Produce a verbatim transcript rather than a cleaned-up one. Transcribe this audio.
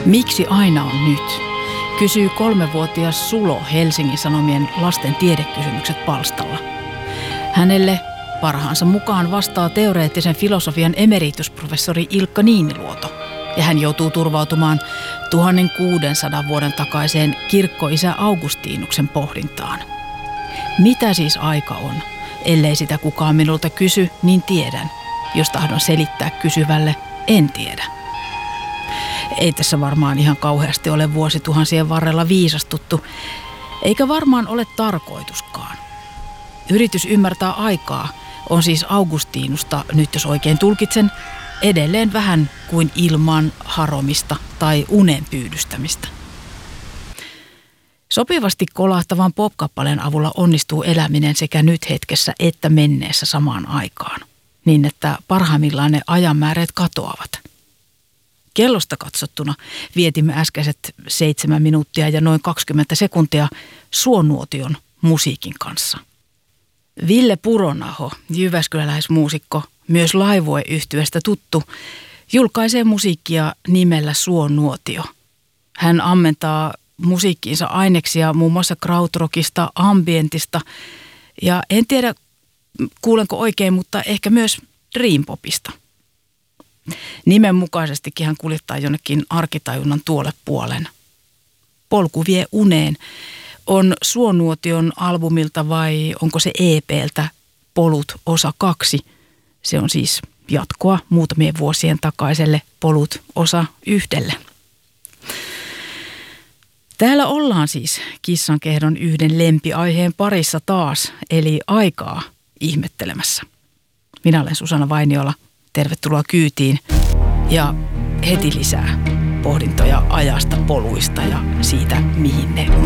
Miksi aina on nyt? Kysyy kolmevuotias Sulo Helsingin Sanomien lasten tiedekysymykset palstalla. Hänelle parhaansa mukaan vastaa teoreettisen filosofian emeritusprofessori Ilkka Niiniluoto. Ja hän joutuu turvautumaan tuhatkuusisataa vuoden takaiseen kirkkoisä Augustinuksen pohdintaan. Mitä siis aika on? Ellei sitä kukaan minulta kysy, niin tiedän. Jos tahdon selittää kysyvälle, en tiedä. Ei tässä varmaan ihan kauheasti ole vuosituhansien varrella viisastuttu, eikä varmaan ole tarkoituskaan. Yritys ymmärtää aikaa on siis Augustinusta, nyt jos oikein tulkitsen, edelleen vähän kuin ilman haromista tai unen pyydystämistä. Sopivasti kolahtavan popkappaleen avulla onnistuu eläminen sekä nyt hetkessä että menneessä samaan aikaan, niin että parhaimmillaan ne ajanmäärät katoavat. Kellosta katsottuna vietimme äskeiset seitsemän minuuttia ja noin kaksikymmentä sekuntia suonuotion musiikin kanssa. Ville Puronaho, jyväskyläläismuusikko, myös Laivue-yhtyeestä tuttu, julkaisee musiikkia nimellä Suonuotio. Hän ammentaa musiikkiinsa aineksia muun muassa krautrockista, ambientista ja en tiedä kuulenko oikein, mutta ehkä myös dreampopista. Nimen mukaisestikin hän kuljettaa jonnekin arkitajunnan tuolle puolen. Polku vie uneen on Suonuotion albumilta vai onko se E P:ltä Polut osa kaksi. Se on siis jatkoa muutamien vuosien takaiselle Polut osa yhdelle. Täällä ollaan siis Kissankehdon yhden lempiaiheen parissa taas, eli aikaa ihmettelemässä. Minä olen Susanna Vainiola. Tervetuloa kyytiin ja heti lisää pohdintoja ajasta, poluista ja siitä, mihin ne